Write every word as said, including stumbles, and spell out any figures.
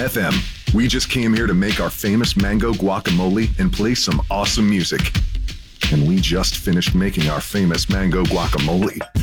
F M. We just came here to make our famous mango guacamole and play some awesome music. And we just finished making our famous mango guacamole.